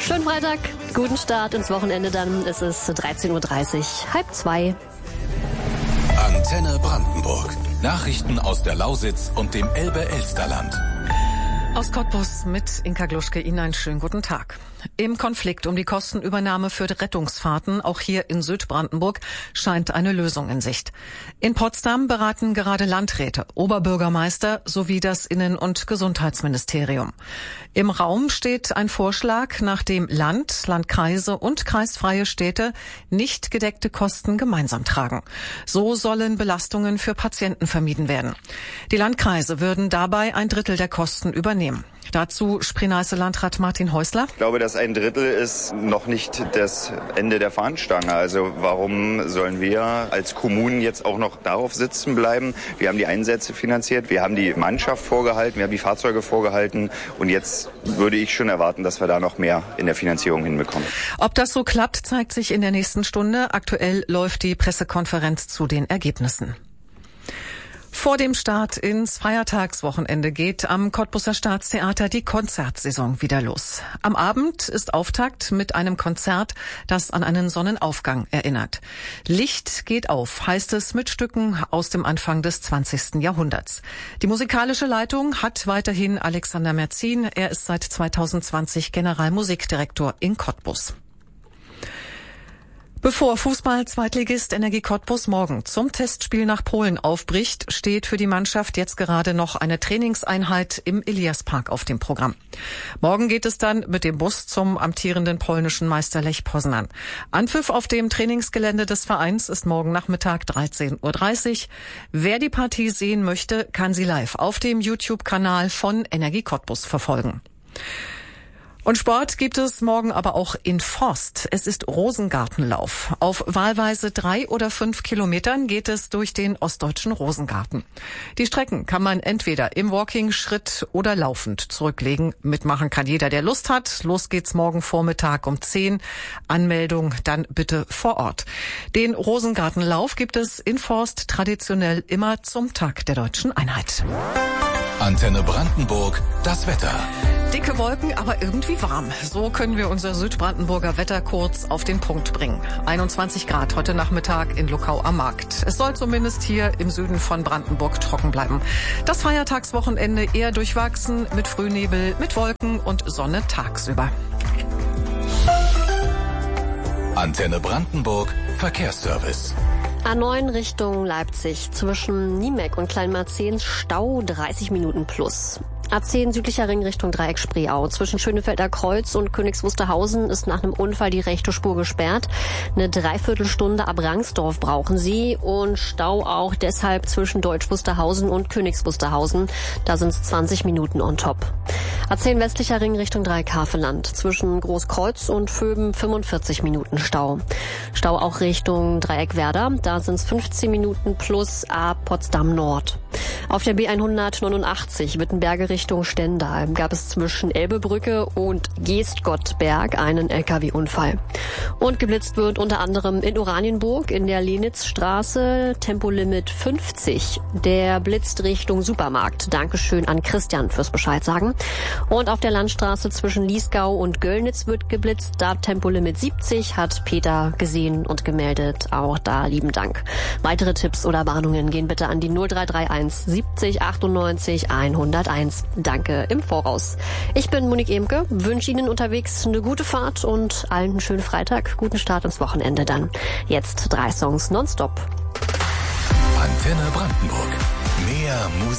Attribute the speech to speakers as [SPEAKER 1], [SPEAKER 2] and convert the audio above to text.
[SPEAKER 1] Schönen Freitag, guten Start ins Wochenende dann. Es ist 13.30 Uhr, 1:30.
[SPEAKER 2] Antenne Brandenburg. Nachrichten aus der Lausitz und dem Elbe-Elsterland.
[SPEAKER 3] Aus Cottbus mit Inka Gluschke, Ihnen einen schönen guten Tag. Im Konflikt um die Kostenübernahme für Rettungsfahrten, auch hier in Südbrandenburg, scheint eine Lösung in Sicht. In Potsdam beraten gerade Landräte, Oberbürgermeister sowie das Innen- und Gesundheitsministerium. Im Raum steht ein Vorschlag, nach dem Land, Landkreise und kreisfreie Städte nicht gedeckte Kosten gemeinsam tragen. So sollen Belastungen für Patienten vermieden werden. Die Landkreise würden dabei 1/3 der Kosten übernehmen. Dazu Spree-Neiße-Landrat Martin Häusler.
[SPEAKER 4] Ich glaube, dass 1/3 ist noch nicht das Ende der Fahnenstange. Also warum sollen wir als Kommunen jetzt auch noch darauf sitzen bleiben? Wir haben die Einsätze finanziert, wir haben die Mannschaft vorgehalten, wir haben die Fahrzeuge vorgehalten und jetzt würde ich schon erwarten, dass wir da noch mehr in der Finanzierung hinbekommen.
[SPEAKER 3] Ob das so klappt, zeigt sich in der nächsten Stunde. Aktuell läuft die Pressekonferenz zu den Ergebnissen. Vor dem Start ins Feiertagswochenende geht am Cottbuser Staatstheater die Konzertsaison wieder los. Am Abend ist Auftakt mit einem Konzert, das an einen Sonnenaufgang erinnert. Licht geht auf, heißt es mit Stücken aus dem Anfang des 20. Jahrhunderts. Die musikalische Leitung hat weiterhin Alexander Merzin. Er ist seit 2020 Generalmusikdirektor in Cottbus. Bevor Fußball-Zweitligist Energie Cottbus morgen zum Testspiel nach Polen aufbricht, steht für die Mannschaft jetzt gerade noch eine Trainingseinheit im Eliaspark auf dem Programm. Morgen geht es dann mit dem Bus zum amtierenden polnischen Meister Lech Poznan. Anpfiff auf dem Trainingsgelände des Vereins ist morgen Nachmittag 13.30 Uhr. Wer die Partie sehen möchte, kann sie live auf dem YouTube-Kanal von Energie Cottbus verfolgen. Und Sport gibt es morgen aber auch in Forst. Es ist Rosengartenlauf. Auf wahlweise 3 oder 5 Kilometern geht es durch den ostdeutschen Rosengarten. Die Strecken kann man entweder im Walking, Schritt oder laufend zurücklegen. Mitmachen kann jeder, der Lust hat. Los geht's morgen Vormittag um 10. Anmeldung dann bitte vor Ort. Den Rosengartenlauf gibt es in Forst traditionell immer zum Tag der Deutschen Einheit.
[SPEAKER 2] Antenne Brandenburg, das Wetter.
[SPEAKER 3] Dicke Wolken, aber irgendwie warm. So können wir unser Südbrandenburger Wetter kurz auf den Punkt bringen. 21 Grad heute Nachmittag in Luckau am Markt. Es soll zumindest hier im Süden von Brandenburg trocken bleiben. Das Feiertagswochenende eher durchwachsen mit Frühnebel, mit Wolken und Sonne tagsüber.
[SPEAKER 2] Antenne Brandenburg, Verkehrsservice.
[SPEAKER 1] A9 Richtung Leipzig. Zwischen Niemeck und Kleinmarzehn Stau 30 Minuten plus. A10 südlicher Ring Richtung Dreieck Spreeau. Zwischen Schönefelder Kreuz und Königs Wusterhausen ist nach einem Unfall die rechte Spur gesperrt. Eine Dreiviertelstunde ab Rangsdorf brauchen Sie und Stau auch deshalb zwischen Deutsch Wusterhausen und Königs Wusterhausen. Da sind es 20 Minuten on top. A10 westlicher Ring Richtung Dreieck Havelland. Zwischen Großkreuz und Vöben 45 Minuten Stau. Stau auch Richtung Dreieck Werder. Da sind es 15 Minuten plus ab Potsdam Nord. Auf der B189 Wittenberge Richtung Stendal gab es zwischen Elbebrücke und Geestgottberg einen LKW-Unfall. Und geblitzt wird unter anderem in Oranienburg in der Lenitzstraße, Tempolimit 50. Der blitzt Richtung Supermarkt. Dankeschön an Christian fürs Bescheid sagen. Und auf der Landstraße zwischen Liesgau und Göllnitz wird geblitzt. Da Tempolimit 70 hat Peter gesehen und gemeldet. Auch da lieben Dank. Weitere Tipps oder Warnungen gehen bitte an die 0331 70 98 101. Danke im Voraus. Ich bin Monique Emke, wünsche Ihnen unterwegs eine gute Fahrt und allen einen schönen Freitag, guten Start ins Wochenende dann. Jetzt 3 Songs nonstop.
[SPEAKER 2] Antenne Brandenburg. Mehr Musik.